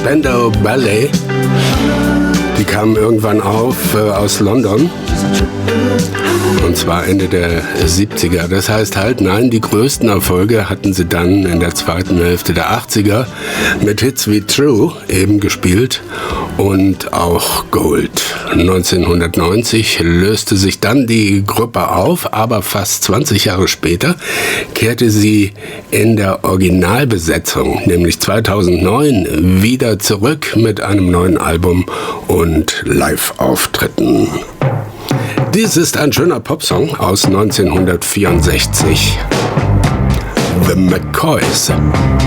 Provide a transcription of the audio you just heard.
Spandau Ballet. Die kamen irgendwann auf aus London. Und zwar Ende der 70er. Das heißt halt, nein, die größten Erfolge hatten sie dann in der zweiten Hälfte der 80er mit Hits wie True eben gespielt und auch Gold. 1990 löste sich dann die Gruppe auf, aber fast 20 Jahre später kehrte sie in der Originalbesetzung, nämlich 2009, wieder zurück mit einem neuen Album und Live-Auftritten. Dies ist ein schöner Popsong aus 1964. The McCoys.